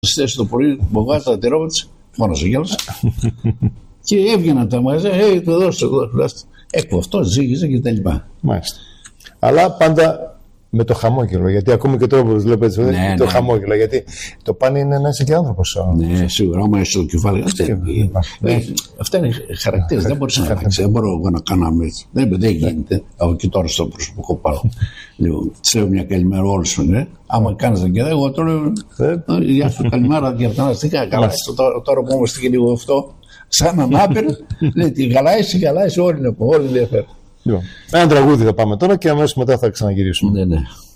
Στις το πρωί, μπογάζα τα τυρόβατς, φώναζε γέλος. Και έβγαιναν τα μαγαζιά, το δώστε, έκπω αυτό, ζήγιζε και τα λοιπά. Μάλιστα. Αλλά πάντα με το χαμόγελο, γιατί ακόμη και τώρα που βλέπετε το χαμόγελο, γιατί το πάνε είναι να είσαι και άνθρωπος. Ναι, σίγουρα, άμα είσαι το κεφάλι. Αυτά είναι χαρακτήρες, δεν μπορείς να χαρακτήσεις. Δεν μπορώ να κάνω έτσι. Δεν γίνεται. Από και τώρα στο προσωπικό πάω. Λοιπόν, ξέρω μια καλημέρα όλους. Άμα κάνεις και εγώ τώρα. Γεια σου, καλημέρα, διαρταναστικά. Καλά, τώρα που είμαστε και λίγο αυτό, σαν ανάπηρο, λέει τι καλά είσαι, όλοι ενδιαφέρον. Ένα τραγούδι θα πάμε τώρα και αμέσως μετά θα ξαναγυρίσουμε. Ναι.